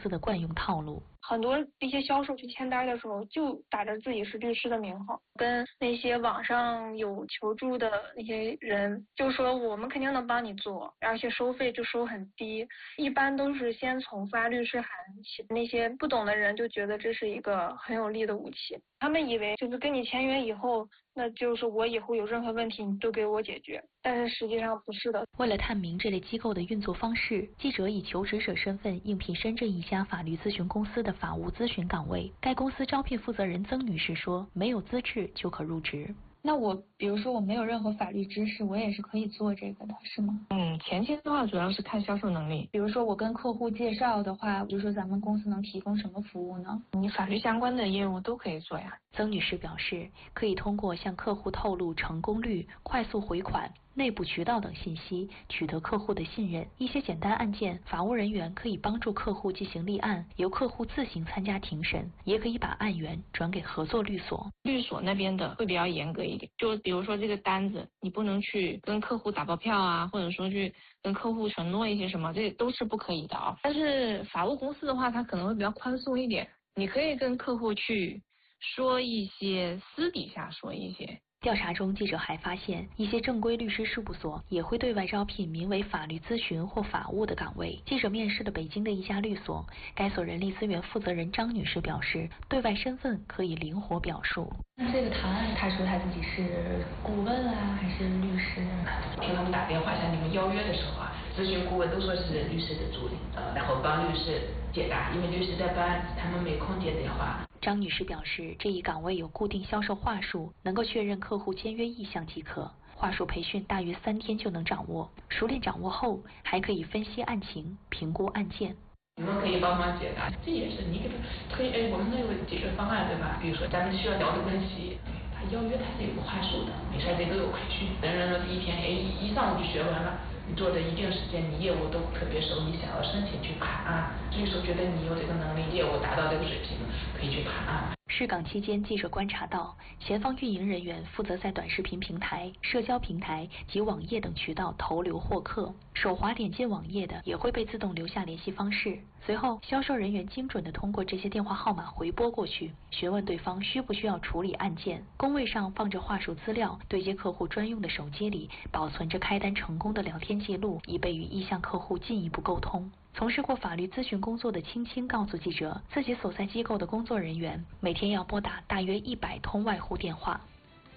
司的惯用套路。 很多一些销售去签单的时候，就打着自己是律师的名号，跟那些网上有求助的那些人就说我们肯定能帮你做，而且收费就收很低，一般都是先从发律师函起，那些不懂的人就觉得这是一个很有力的武器，他们以为就是跟你签约以后，那就是我以后有任何问题你都给我解决，但是实际上不是的。 为了探明这类机构的运作方式，记者以求职者身份应聘深圳一家法律咨询公司的法务咨询岗位。该公司招聘负责人曾女士说，没有资质就可入职。 那我比如说我没有任何法律知识，我也是可以做这个的，是吗？ 前期的话主要是看销售能力。 比如说我跟客户介绍的话，比如说咱们公司能提供什么服务呢？ 你法律相关的业务都可以做呀。 曾女士表示，可以通过向客户透露成功率、快速回款、内部渠道等信息，取得客户的信任。一些简单案件，法务人员可以帮助客户进行立案，由客户自行参加庭审，也可以把案源转给合作律所。 律所那边的会比较严格一点，就比如说这个单子，你不能去跟客户打包票啊，或者说去跟客户承诺一些什么，这都是不可以的啊。但是法务公司的话，它可能会比较宽松一点，你可以跟客户去说一些，私底下说一些。 调查中，记者还发现，一些正规律师事务所也会对外招聘名为法律咨询或法务的岗位。记者面试了北京的一家律所，该所人力资源负责人张女士表示，对外身份可以灵活表述。 那这个谈案，他说他自己是顾问啊，还是律师？ 听他们打电话，像你们邀约的时候啊，咨询顾问都说是律师的助理，然后帮律师解答，因为律师在办案子，他们没空接电话。 张女士表示，这一岗位有固定销售话术，能够确认客户签约意向即可。话术培训大约3天就能掌握，熟练掌握后，还可以分析案情、评估案件。 你们可以帮忙解答，这也是你给他可以，我们那有解决方案，对吧？比如说咱们需要聊的问题，他邀约他是有个话术的，没事这都有培训。人说第一天，一上午就学完了。你做的一定时间，你业务都特别熟，你想要申请去盘案，律师觉得你有这个能力，业务达到这个水平，可以去盘案。 试岗期间，记者观察到，前方运营人员负责在短视频平台、社交平台及网页等渠道投流获客，手滑点进网页的也会被自动留下联系方式。随后，销售人员精准地通过这些电话号码回拨过去，询问对方需不需要处理案件。工位上放着话术资料，对接客户专用的手机里保存着开单成功的聊天记录，以备与意向客户进一步沟通。从事过法律咨询工作的青青告诉记者，自己所在机构的工作人员每天要拨打大约100通外呼电话。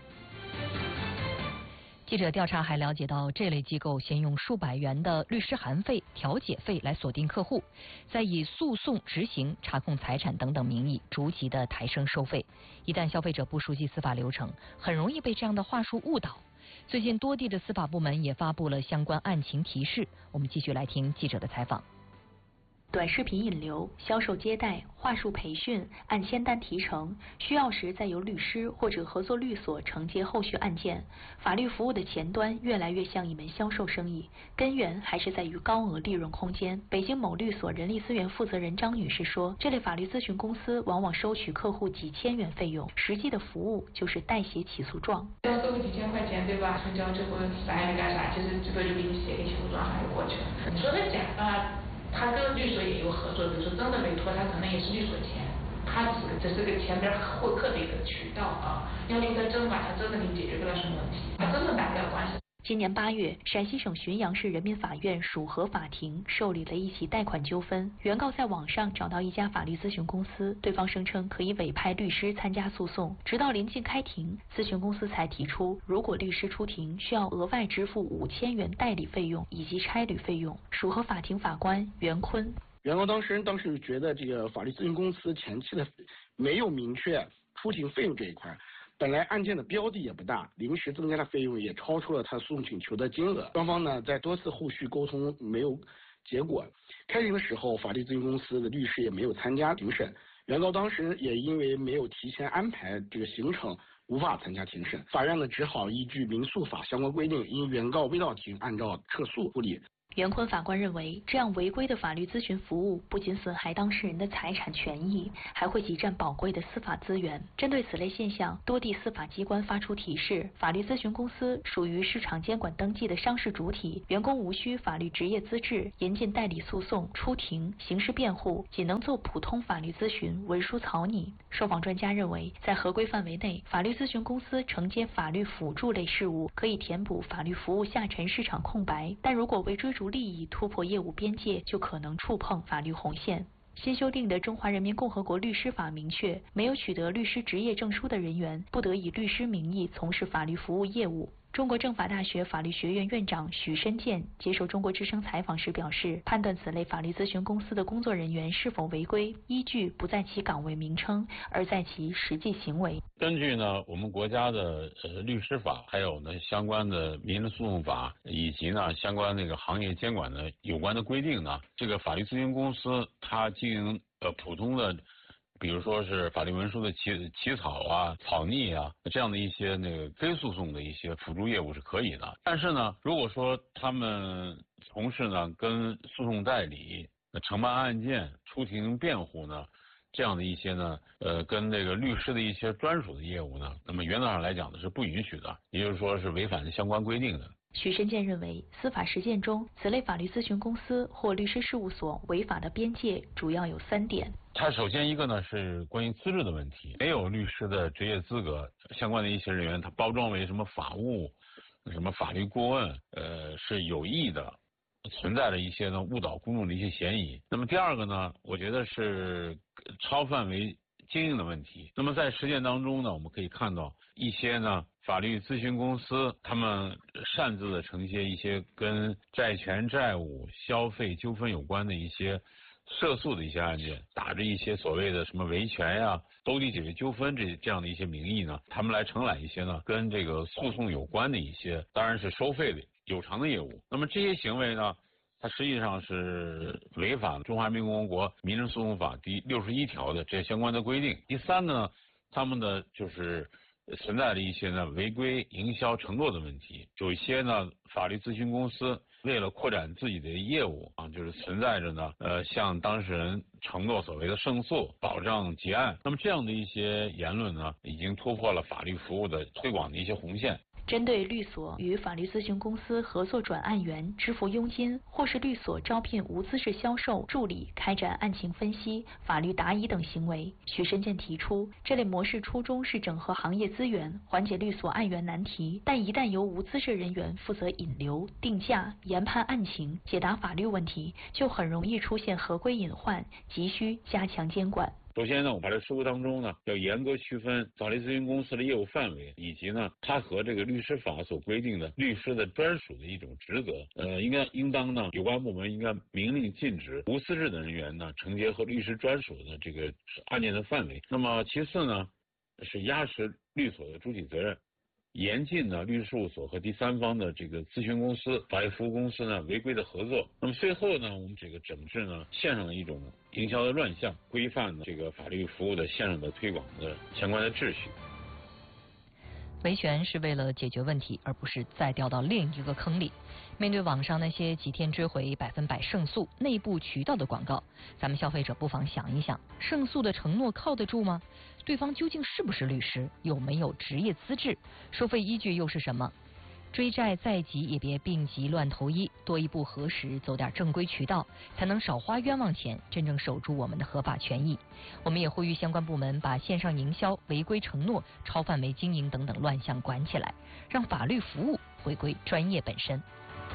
记者调查还了解到，这类机构先用数百元的律师函费、调解费来锁定客户，再以诉讼执行、查控财产等等名义逐级的抬升收费。一旦消费者不熟悉司法流程，很容易被这样的话术误导。最近多地的司法部门也发布了相关案情提示。我们继续来听记者的采访。 短视频引流、销售接待、话术培训、按签单提成，需要时再由律师或者合作律所承接后续案件。法律服务的前端越来越像一门销售生意，根源还是在于高额利润空间。北京某律所人力资源负责人张女士说，这类法律咨询公司往往收取客户几千元费用，实际的服务就是代写起诉状。 要收个几千块钱，对吧？成交之后啥也没干啥，其实最多就给你写个起诉状，还就过去了。你说这假吧？他跟律所也有合作，比如说真的委托，他可能也是律所钱，他只是个前边获客的一个渠道啊。要离得真吧，他真的给你解决不了什么问题，他真的打不了官司。 今年8月，陕西省浔阳市人民法院属河法庭受理了一起贷款纠纷。原告在网上找到一家法律咨询公司，对方声称可以委派律师参加诉讼。直到临近开庭，咨询公司才提出，如果律师出庭，需要额外支付5000元代理费用以及差旅费用。属河法庭法官袁坤， 原告当事人当时觉得这个法律咨询公司前期的没有明确出庭费用这一块。本来案件的标的也不大，临时增加的费用也超出了他诉讼请求的金额。双方呢在多次后续沟通没有结果，开庭的时候法律咨询公司的律师也没有参加庭审，原告当事人也因为没有提前安排这个行程，无法参加庭审。法院呢只好依据民诉法相关规定，因原告未到庭，按照撤诉处理。 袁坤法官认为，这样违规的法律咨询服务不仅损害当事人的财产权益，还会挤占宝贵的司法资源。针对此类现象，多地司法机关发出提示：法律咨询公司属于市场监管登记的商事主体，员工无需法律职业资质，严禁代理诉讼、出庭、刑事辩护，仅能做普通法律咨询、文书草拟。受访专家认为，在合规范围内，法律咨询公司承接法律辅助类事务，可以填补法律服务下沉市场空白，但如果为追逐利益突破业务边界，就可能触碰法律红线。新修订的《中华人民共和国律师法》明确，没有取得律师执业证书的人员，不得以律师名义从事法律服务业务。中国政法大学法律学院院长许申健接受中国之声采访时表示，判断此类法律咨询公司的工作人员是否违规，依据不在其岗位名称，而在其实际行为。 根据呢我们国家的律师法，还有呢相关的民事诉讼法，以及呢相关那个行业监管的有关的规定呢，这个法律咨询公司它经营普通的，比如说是法律文书的起草啊、草拟啊这样的一些那个非诉讼的一些辅助业务是可以的。但是呢，如果说他们从事呢跟诉讼代理、承办案件、出庭辩护呢这样的一些呢跟这个律师的一些专属的业务呢，那么原则上来讲呢是不允许的，也就是说是违反相关规定的。 许申健认为，司法实践中，此类法律咨询公司或律师事务所违法的边界主要有3点。 它首先一个呢是关于资质的问题，没有律师的职业资格相关的一些人员，他包装为什么法务、什么法律顾问，是有意的，存在着一些呢误导公众的一些嫌疑。那么第二个呢，我觉得是超范围经营的问题。那么在实践当中呢，我们可以看到一些呢法律咨询公司，他们擅自的承接一些跟债权、债务、消费纠纷有关的一些涉诉的一些案件，打着一些所谓的什么维权呀、兜底解决纠纷这样的一些名义呢，他们来承揽一些呢跟这个诉讼有关的一些，当然是收费的有偿的业务。那么这些行为呢，它实际上是违反中华人民共和国民事诉讼法第61条的这相关的规定。第三呢，他们的就是存在着一些呢违规营销承诺的问题，有一些呢法律咨询公司为了扩展自己的业务啊，就是存在着呢向当事人承诺所谓的胜诉、保障结案。那么这样的一些言论呢，已经突破了法律服务的推广的一些红线。 针对律所与法律咨询公司合作转案员支付佣金，或是律所招聘无资质销售、助理开展案情分析、法律答疑等行为，许申健提出，这类模式初衷是整合行业资源，缓解律所案源难题，但一旦由无资质人员负责引流、定价、研判案情、解答法律问题，就很容易出现合规隐患，急需加强监管。 首先呢，我们法律实务当中呢，要严格区分法律咨询公司的业务范围，以及呢，它和这个律师法所规定的律师的专属的一种职责。应当呢，有关部门应该明令禁止无资质的人员呢承接和律师专属的这个案件的范围。那么其次呢，是压实律所的主体责任，严禁呢律师事务所和第三方的这个咨询公司、法律服务公司呢违规的合作。那么最后呢，我们这个整治呢线上的一种营销的乱象，规范呢这个法律服务的线上的推广的相关的秩序。 维权是为了解决问题，而不是再掉到另一个坑里。面对网上那些几天追回100%胜诉、内部渠道的广告，咱们消费者不妨想一想，胜诉的承诺靠得住吗？对方究竟是不是律师？有没有职业资质？收费依据又是什么？追债在即也别病急乱投医，多一步核实，走点正规渠道，才能少花冤枉钱，真正守住我们的合法权益。我们也呼吁相关部门把线上营销、违规承诺、超范围经营等等乱象管起来，让法律服务回归专业本身。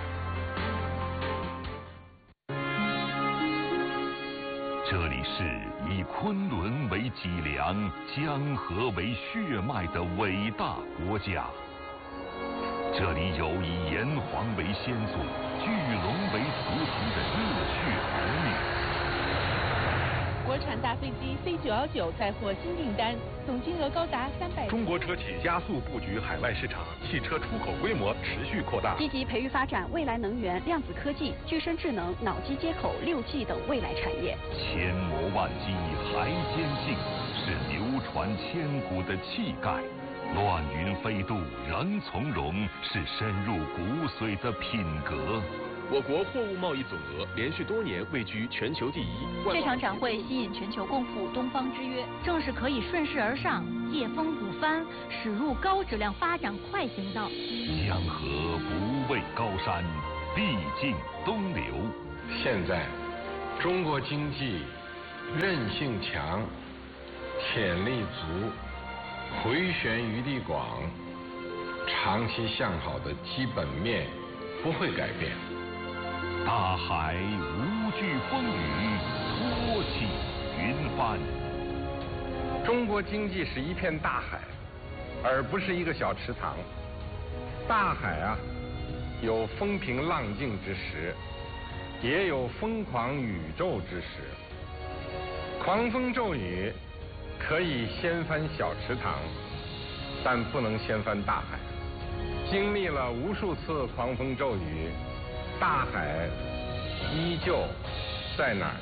这里是以昆仑为脊梁、江河为血脉的伟大国家。这里有以炎黄为先祖、巨龙为图腾的热血儿女。 国产大飞机 C919 再获新订单，总金额高达300。 中国车企加速布局海外市场，汽车出口规模持续扩大。 积极培育发展未来能源、量子科技、具身智能、脑机接口、6G 等未来产业。 千磨万击还坚劲，是流传千古的气概。乱云飞渡人从容，是深入骨髓的品格。 我国货物贸易总额连续多年位居全球第一。 这场展会吸引全球共赴东方之约，正是可以顺势而上、借风鼓帆，驶入高质量发展快行道。 江河不畏高山，必尽东流。 现在，中国经济韧性强，潜力足，回旋余地广，长期向好的基本面不会改变。 大海无惧风雨，托起云帆。 中国经济是一片大海，而不是一个小池塘。大海啊，有风平浪静之时，也有疯狂宇宙之时。狂风骤雨可以掀翻小池塘，但不能掀翻大海。经历了无数次狂风骤雨，大海依旧在那儿。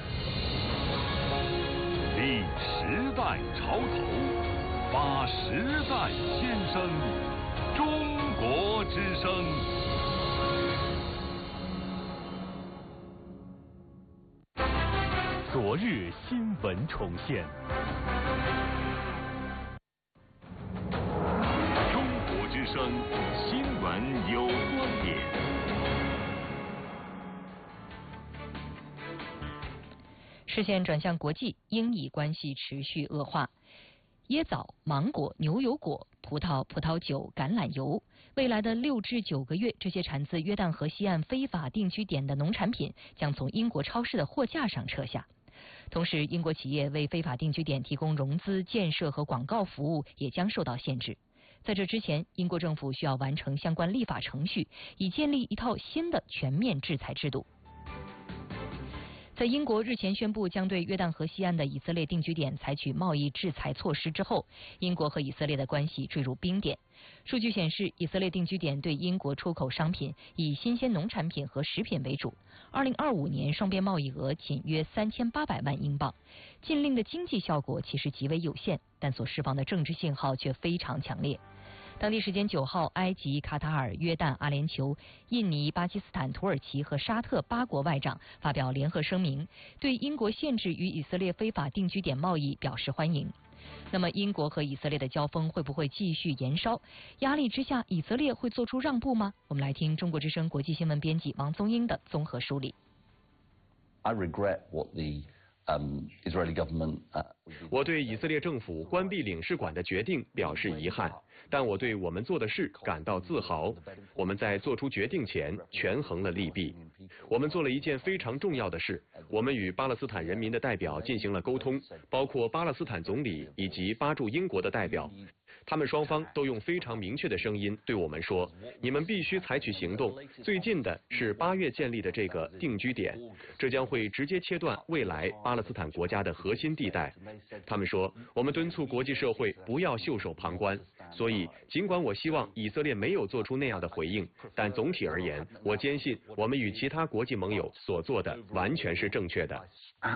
立时代潮头，发时代先声，中国之声。昨日新闻重现，中国之声新闻有观点。 视线转向国际，英以关系持续恶化。椰枣、芒果、牛油果、葡萄、葡萄酒、橄榄油，未来的6至9个月，这些产自约旦河西岸非法定居点的农产品将从英国超市的货架上撤下。同时，英国企业为非法定居点提供融资、建设和广告服务也将受到限制。在这之前，英国政府需要完成相关立法程序，以建立一套新的全面制裁制度。在英国日前宣布将对约旦河西岸的以色列定居点采取贸易制裁措施之后，英国和以色列的关系坠入冰点。数据显示，以色列定居点对英国出口商品以新鲜农产品和食品为主。2025年双边贸易额仅约3800万英镑。禁令的经济效果其实极为有限，但所释放的政治信号却非常强烈。当地时间9号，埃及、卡塔尔、约旦、阿联酋、印尼、巴基斯坦、土耳其和沙特8国外长发表联合声明，对英国限制与以色列非法定居点贸易表示欢迎。那么，英国和以色列的交锋会不会继续延烧？压力之下，以色列会做出让步吗？我们来听中国之声国际新闻编辑王宗英的综合梳理。 I regret what the Israeli government 我对以色列政府关闭领事馆的决定表示遗憾，但我对我们做的事感到自豪。我们在做出决定前权衡了利弊。我们做了一件非常重要的事，我们与巴勒斯坦人民的代表进行了沟通，包括巴勒斯坦总理以及巴驻英国的代表。他们双方都用非常明确的声音对我们说，你们必须采取行动，最近的是8月建立的这个定居点，这将会直接切断未来巴勒斯坦国家的核心地带。他们说，我们敦促国际社会不要袖手旁观，所以尽管我希望以色列没有做出那样的回应，但总体而言，我坚信我们与其他国际盟友所做的完全是正确的。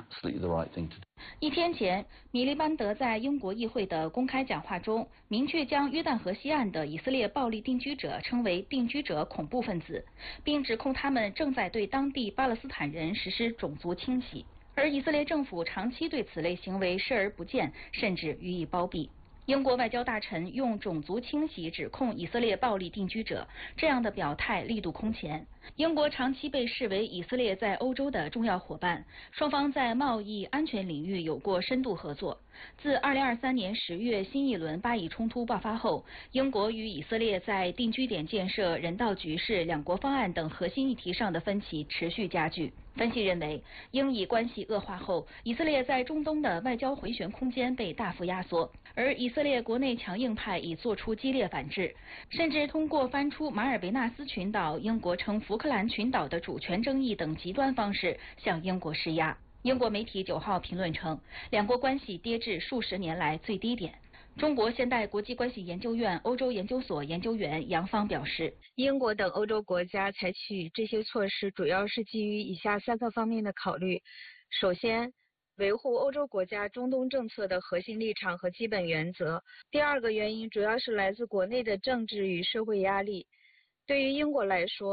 1天前，米利班德在英国议会的公开讲话中，明确将约旦河西岸的以色列暴力定居者称为定居者恐怖分子，并指控他们正在对当地巴勒斯坦人实施种族清洗，而以色列政府长期对此类行为视而不见，甚至予以包庇。英国外交大臣用种族清洗指控以色列暴力定居者，这样的表态力度空前。英国长期被视为以色列在欧洲的重要伙伴，双方在贸易、安全领域有过深度合作。自2023年10月新一轮巴以冲突爆发后，英国与以色列在定居点建设、人道局势、两国方案等核心议题上的分歧持续加剧。分析认为，英以关系恶化后，以色列在中东的外交回旋空间被大幅压缩，而以色列国内强硬派已做出激烈反制，甚至通过翻出马尔维纳斯群岛、英国称福克兰群岛的主权争议等极端方式向英国施压。英国媒体9号评论称，两国关系跌至数十年来最低点。中国现代国际关系研究院欧洲研究所研究员杨芳表示， 英国等欧洲国家采取这些措施主要是基于以下3个方面的考虑。首先，维护欧洲国家中东政策的核心立场和基本原则。第二个原因主要是来自国内的政治与社会压力。对于英国来说，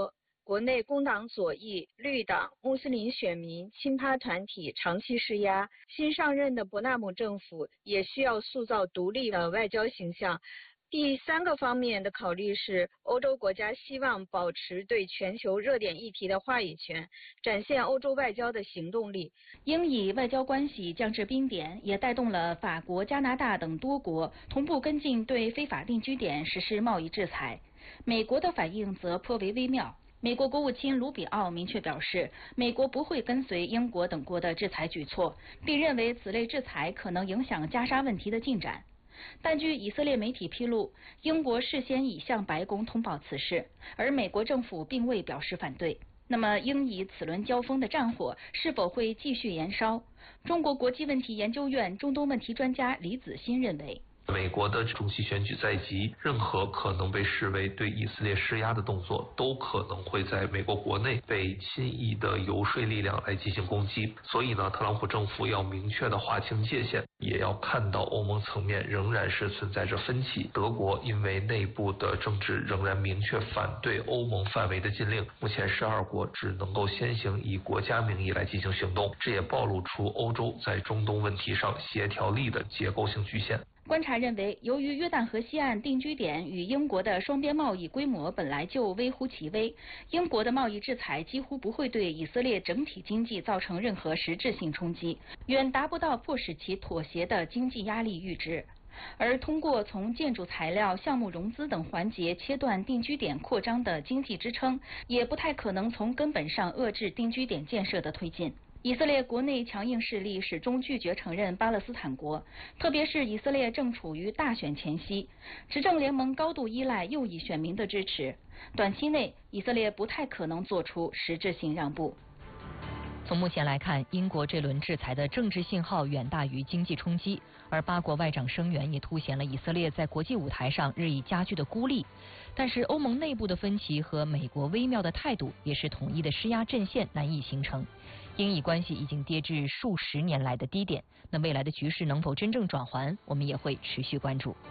国内工党左翼、绿党、穆斯林选民、亲巴团体长期施压，新上任的伯纳姆政府也需要塑造独立的外交形象。第三个方面的考虑是，欧洲国家希望保持对全球热点议题的话语权，展现欧洲外交的行动力。 英以外交关系降至冰点，也带动了法国、加拿大等多国同步跟进对非法定居点实施贸易制裁。美国的反应则颇为微妙。美国国务卿卢比奥明确表示，美国不会跟随英国等国的制裁举措，并认为此类制裁可能影响加沙问题的进展。但据以色列媒体披露，英国事先已向白宫通报此事，而美国政府并未表示反对。那么，英以此轮交锋的战火是否会继续延烧？中国国际问题研究院中东问题专家李子欣认为， 美国的中期选举在即，任何可能被视为对以色列施压的动作，都可能会在美国国内被亲意的游说力量来进行攻击。所以呢，特朗普政府要明确的划清界限，也要看到欧盟层面仍然是存在着分歧。德国因为内部的政治仍然明确反对欧盟范围的禁令，目前12国只能够先行以国家名义来进行行动，这也暴露出欧洲在中东问题上协调力的结构性局限。 观察认为，由于约旦河西岸定居点与英国的双边贸易规模本来就微乎其微，英国的贸易制裁几乎不会对以色列整体经济造成任何实质性冲击，远达不到迫使其妥协的经济压力阈值。而通过从建筑材料、项目融资等环节切断定居点扩张的经济支撑，也不太可能从根本上遏制定居点建设的推进。以色列国内强硬势力始终拒绝承认巴勒斯坦国，特别是以色列正处于大选前夕，执政联盟高度依赖右翼选民的支持，短期内以色列不太可能做出实质性让步。 从目前来看，英国这轮制裁的政治信号远大于经济冲击，而8国外长声援也凸显了以色列在国际舞台上日益加剧的孤立。但是欧盟内部的分歧和美国微妙的态度，也是统一的施压阵线难以形成。英以关系已经跌至数十年来的低点，那未来的局势能否真正转圜，我们也会持续关注。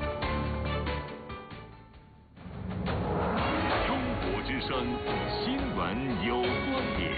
中国之声，新闻有观点。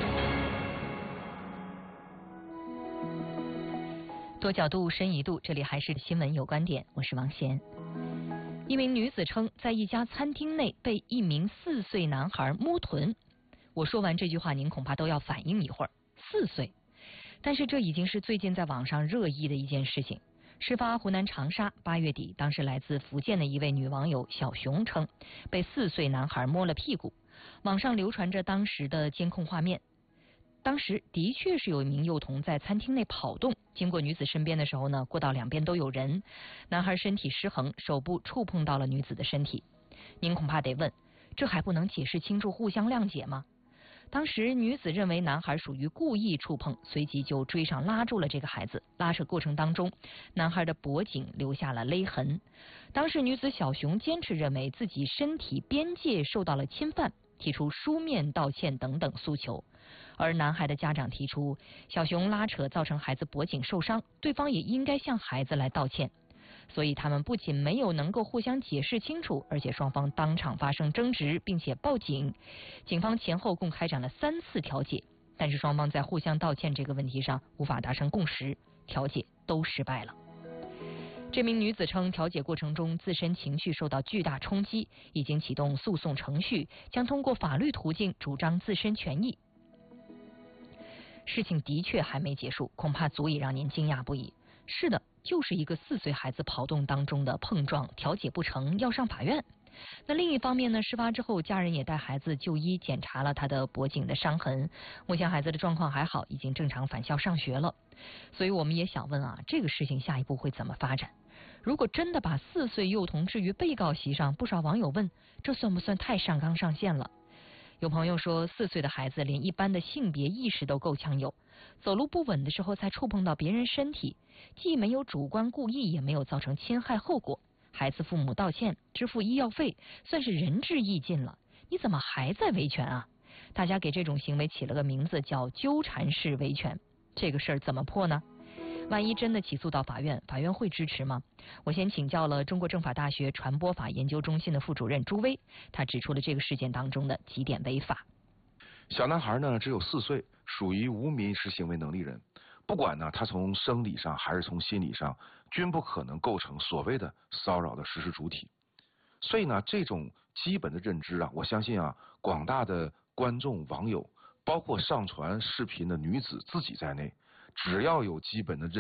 多角度，深一度，这里还是新闻有观点，我是王贤。一名女子称，在一家餐厅内被一名4岁男孩摸臀。我说完这句话，您恐怕都要反应一会儿，4岁。但是这已经是最近在网上热议的一件事情。事发湖南长沙，8月底，当时来自福建的一位女网友小熊称，被4岁男孩摸了屁股。网上流传着当时的监控画面。当时的确是有一名幼童在餐厅内跑动，经过女子身边的时候呢，过道两边都有人，男孩身体失衡，手部触碰到了女子的身体。您恐怕得问，这还不能解释清楚，互相谅解吗？当时女子认为男孩属于故意触碰，随即就追上拉住了这个孩子。拉扯过程当中，男孩的脖颈留下了勒痕。当时女子小熊坚持认为自己身体边界受到了侵犯，提出书面道歉等等诉求。而男孩的家长提出，小熊拉扯造成孩子脖颈受伤，对方也应该向孩子来道歉。所以他们不仅没有能够互相解释清楚，而且双方当场发生争执，并且报警。警方前后共开展了3次调解，但是双方在互相道歉这个问题上无法达成共识，调解都失败了。这名女子称，调解过程中自身情绪受到巨大冲击，已经启动诉讼程序，将通过法律途径主张自身权益。事情的确还没结束，恐怕足以让您惊讶不已。是的，就是一个4岁孩子跑动当中的碰撞，调解不成要上法院。那另一方面呢，事发之后家人也带孩子就医检查了他的脖颈的伤痕，目前孩子的状况还好，已经正常返校上学了。所以我们也想问啊，这个事情下一步会怎么发展？如果真的把4岁幼童置于被告席上，不少网友问，这算不算太上纲上线了？有朋友说，4岁的孩子连一般的性别意识都够呛有，走路不稳的时候才触碰到别人身体，既没有主观故意，也没有造成侵害后果。孩子父母道歉，支付医药费，算是仁至义尽了。你怎么还在维权啊？大家给这种行为起了个名字叫纠缠式维权。这个事儿怎么破呢？ 万一真的起诉到法院，法院会支持吗？我先请教了中国政法大学传播法研究中心的副主任朱威，他指出了这个事件当中的几点违法。 小男孩呢只有4岁，属于无民事行为能力人，不管呢他从生理上还是从心理上，均不可能构成所谓的骚扰的实施主体。所以呢，这种基本的认知啊，我相信啊，广大的观众网友，包括上传视频的女子自己在内，只要有基本的认